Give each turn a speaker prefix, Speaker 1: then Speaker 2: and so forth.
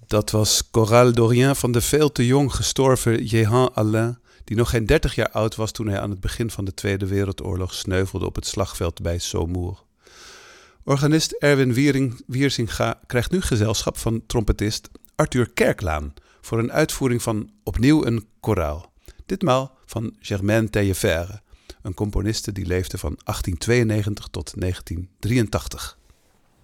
Speaker 1: Dat was Chorale d'Orient van de veel te jong gestorven Jehan Alain, die nog geen 30 jaar oud was toen hij aan het begin van de Tweede Wereldoorlog sneuvelde op het slagveld bij Saumur. Organist Erwin Wiersinga krijgt nu gezelschap van trompetist Arthur Kerklaan voor een uitvoering van opnieuw een koraal. Ditmaal van Germaine Taillefer, een componiste die leefde van 1892 tot 1983.